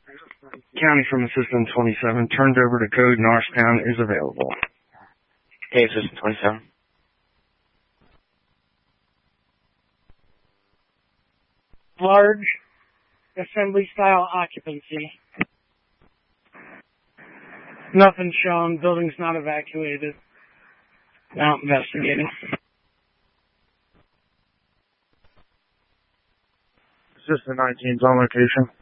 County from Assistant 27, turned over to code Norristown is available. Okay, Assistant 27. Large assembly style occupancy. Nothing shown. Building's not evacuated. Now investigating. Assistant 19's on location.